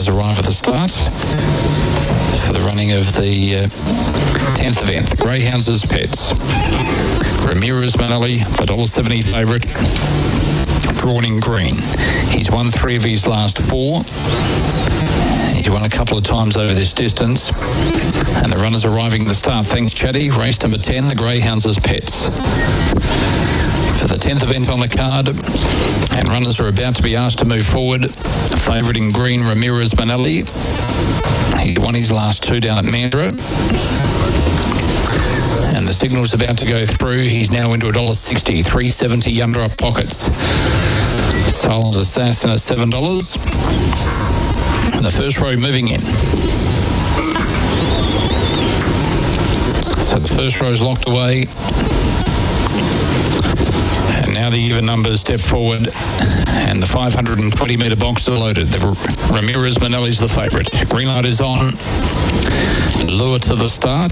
runners arrive at the start for the running of the 10th event, the Greyhounds as Pets. Ramirez Manelli, the $1.70 favourite, drawn in green. He's won 3 of his last 4. He's won a couple of times over this distance. And the runners arriving at the start. Thanks, Chatty. Race number 10, the Greyhounds as Pets. For the 10th event on the card, and runners are about to be asked to move forward. Favourite in green, Ramirez Manelli. He won his last 2 down at Mandurah. And the signal's about to go through. He's now into $1.60, $3.70 Yandara Pockets. Silent Assassin at $7. And the first row moving in. So the first row's locked away. And now the even numbers step forward, and the 520-metre box are loaded. The Ramirez Manelli's the favourite. Green light is on. Lure to the start.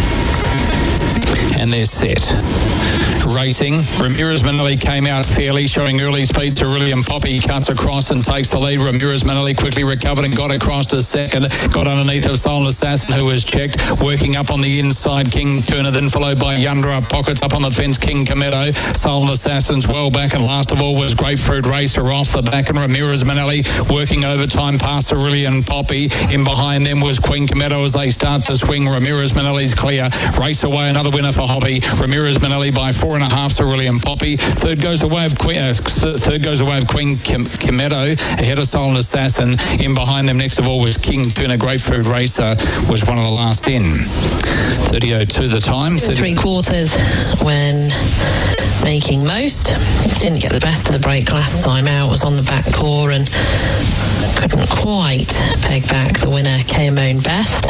And they're set. Racing. Ramirez Manelli came out fairly, showing early speed to William Poppy. Cuts across and takes the lead. Ramirez Manelli quickly recovered and got across to second. Got underneath of Silent Assassin, who was checked. Working up on the inside, King Turner, then followed by Yandara Pockets. Up on the fence, King Cometto. Silent Assassin's well back, and last of all was Grapefruit Racer off the back, and Ramirez Manelli working overtime past Aurelian Poppy. In behind them was Queen Cometto as they start to swing. Ramirez Manelli's clear. Race away, another winner for Hobby. Ramirez Manelli by 4.5 Cerulean Poppy. Third goes away of Queen Cometto ahead of Silent Assassin. In behind them next of all was King Tuna. Grapefruit Racer was one of the last in. 30.02 the time. 3/4 when making most. Didn't get the best of the break last time out. Was on the back paw and couldn't quite peg back the winner, K-Moan Best.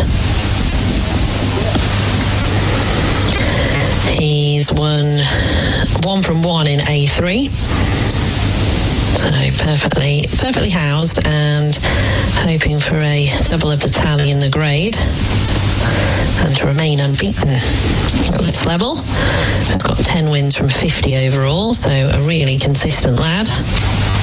He's won 1 from 1 in A3. So perfectly housed and hoping for a double of the tally in the grade and to remain unbeaten at this level. He's got 10 wins from 50 overall, so a really consistent lad.